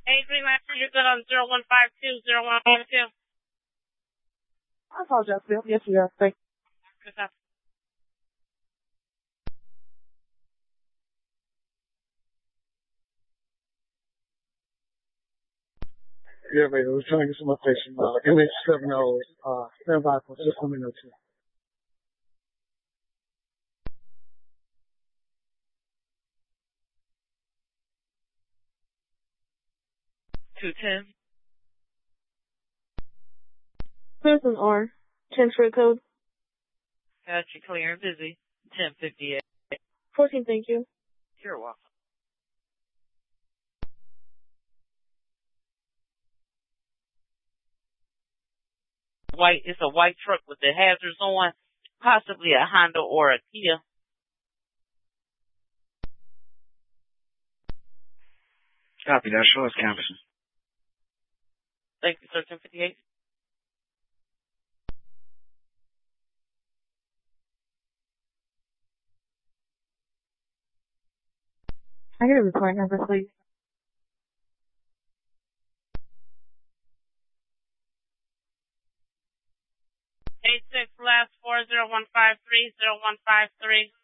You're good on 0152, 0152. I apologize, Bill. Yes, we are. Thank you. Good stuff. Yeah, baby, we're trying to get some updates from MH70, stand by for just 1 minute or two. $210. Prison R. Transfer code. Got you clear and busy. 1058. 14, thank you. You're welcome. It's a white truck with the hazards on, possibly a Honda or a Kia. Copy that. Show us campus. Thank you, sir. 1058. I get a report number, please. 86 last 4015301553.